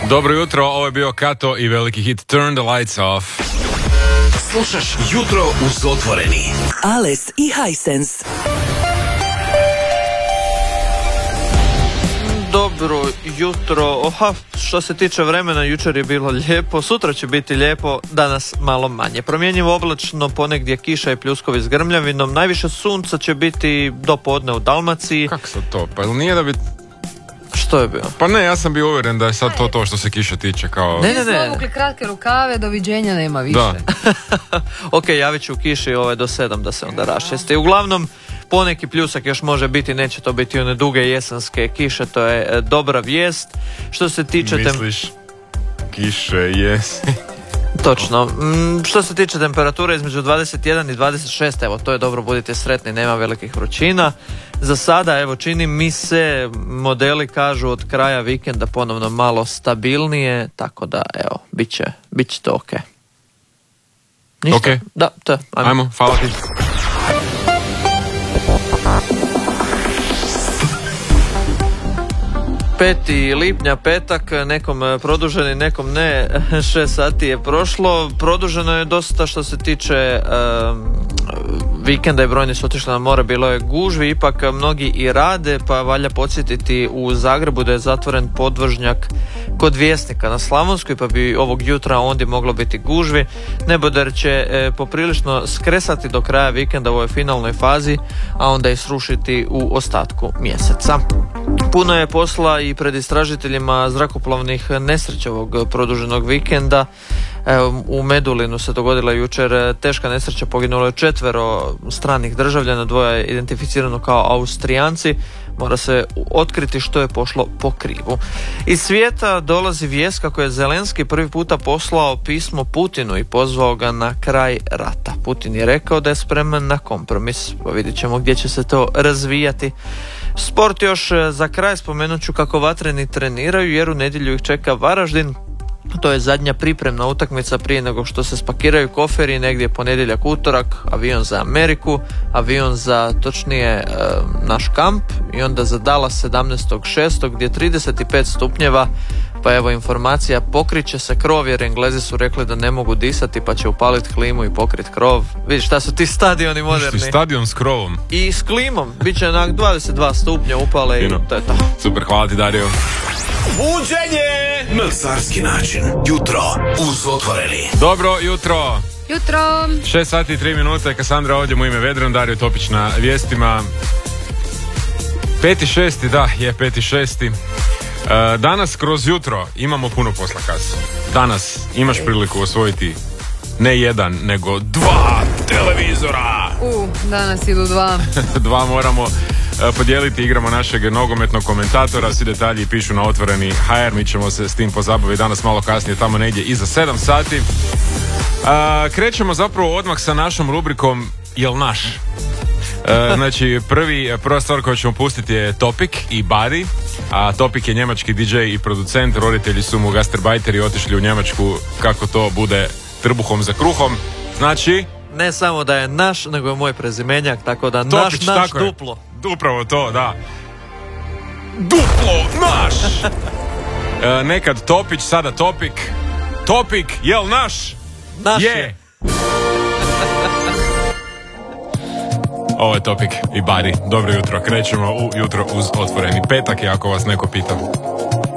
Dobro jutro, ovo je bio Kato i veliki hit Turn the Lights Off. Slušaš Jutro uz Otvoreni. Ales i Hisense. Dobro jutro. Što se tiče vremena, jučer je bilo lijepo, sutra će biti lijepo, danas malo manje. Promjenjivo oblačno, ponegdje kiša i pljuskovi s grmljavinom. Najviše sunca će biti do podne u Dalmaciji. Kako sad to? Pa nije da bi... Što je bilo? Pa ne, ja sam bio uvjeren da je sad to što se kiše tiče kao... Ne. Obukli kratke rukave, doviđenja, nema više. Da. Ok, javit ću u kiši do 7 da se onda raščesti. Uglavnom, poneki pljusak još može biti, neće to biti one duge jesenske kiše, to je dobra vijest. Što se tiče... Misliš, kiše jesen? Točno. Što se tiče temperature između 21 i 26, evo to je dobro, budite sretni, nema velikih vrućina. Za sada, evo, čini mi se, modeli kažu od kraja vikenda ponovno malo stabilnije, tako da, evo, bit će to ok. Ništa? Ok. Da, to. Ajmo, hvala ti. 5. lipnja, petak, nekom produženi, nekom ne, 6 sati je prošlo. Produženo je dosta što se tiče vikenda i brojni su otišli na more, bilo je gužvi, ipak mnogi i rade, pa valja podsjetiti u Zagrebu da je zatvoren podvožnjak kod Vjesnika na Slavonskoj, pa bi ovog jutra ondje moglo biti gužvi. Neboder će poprilično skresati do kraja vikenda u ovoj finalnoj fazi, a onda i srušiti u ostatku mjeseca. Puno je posla i pred istražiteljima zrakoplovnih nesreća ovog produženog vikenda. U Medulinu se dogodila jučer teška nesreća, poginulo je 4 stranih državljana, 2 je identificirano kao Austrijanci. Mora se otkriti što je pošlo po krivu. Iz svijeta dolazi vijest kako je Zelenski prvi puta poslao pismo Putinu i pozvao ga na kraj rata. Putin je rekao da je spreman na kompromis, pa vidjet ćemo gdje će se to razvijati. Sport još za kraj, spomenut ću kako vatreni treniraju jer u nedjelju ih čeka Varaždin. To je zadnja pripremna utakmica prije nego što se spakiraju koferi, negdje ponedjeljak, utorak, avion za Ameriku, avion za točnije naš kamp i onda za Dallas 17.6. gdje je 35 stupnjeva, pa evo informacija, pokriće se krov jer Englezi su rekli da ne mogu disati pa će upaliti klimu i pokriti krov. Vidiš šta su ti stadioni moderni. Stadion s krovom. I s klimom, bit će onak 22 stupnja upale i to je to. Super, hvala ti Dario. Buđenje na carski način. Jutro uz Otvoreni. Dobro jutro. Jutro. 6 sati i 3 minute, Kasandra ovdje, mu ime Vedran, Dario Topić na vijestima. 5.6. da, je 5.6. Danas kroz jutro imamo puno posla, Kas. Danas imaš priliku osvojiti ne jedan, nego 2 televizora. Danas idu 2. 2 moramo podijeliti, igramo našeg nogometnog komentatora, svi detalji pišu na Otvoreni HR, mi ćemo se s tim pozabaviti danas malo kasnije, tamo negdje iza 7 sati. Krećemo zapravo odmah sa našom rubrikom Jel naš? Znači, prva stvar koju ćemo pustiti je Topik i Bari, a Topik je njemački DJ i producent, roditelji su mu gastarbajteri, otišli u Njemačku kako to bude trbuhom za kruhom, znači... Ne samo da je naš, nego je moj prezimenjak, tako da Topić, naš tako duplo. Upravo to, da. Duplo naš! Nekad Topić, sada Topik. Topik, jel naš? Naš je. Ovo je Topik i Bari. Dobro jutro, krećemo u jutro uz Otvoreni. Petak je, ako vas neko pita.